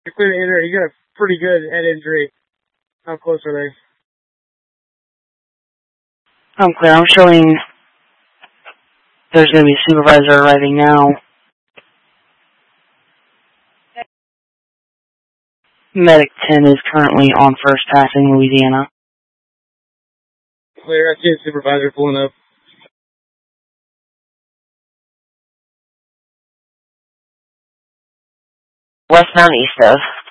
You're clear to enter. You got a pretty good head injury. How close are they? I'm clear. I'm showing there's going to be a supervisor arriving now. Medic 10 is currently on first passing Louisiana. Clear. I see a supervisor pulling up. Westbound east of.